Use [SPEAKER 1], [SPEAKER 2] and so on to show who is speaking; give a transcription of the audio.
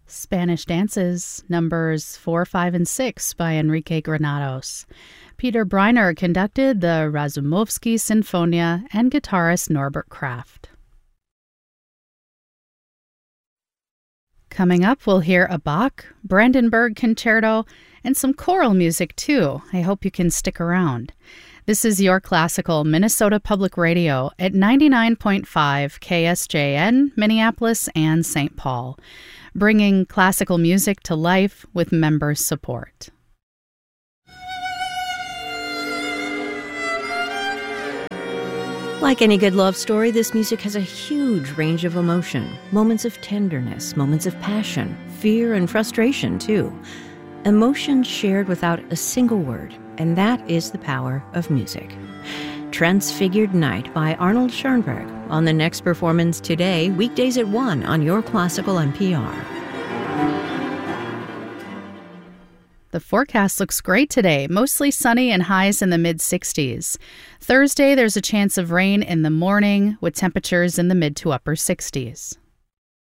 [SPEAKER 1] Spanish Dances, numbers 4, 5, and 6 by Enrique Granados. Peter Breiner conducted the Razumovsky Sinfonia and guitarist Norbert Kraft. Coming up, we'll hear a Bach, Brandenburg Concerto, and some choral music too. I hope you can stick around. This is Your Classical Minnesota Public Radio at 99.5 KSJN, Minneapolis and St. Paul, bringing classical music to life with member support.
[SPEAKER 2] Like any good love story, this music has a huge range of emotion. Moments of tenderness, moments of passion, fear and frustration too. Emotion shared without a single word, and that is the power of music. Transfigured Night by Arnold Schoenberg on the next performance today, weekdays at 1 on Your Classical NPR.
[SPEAKER 1] The forecast looks great today, mostly sunny and highs in the mid-60s. Thursday, there's a chance of rain in the morning with temperatures in the mid to upper 60s.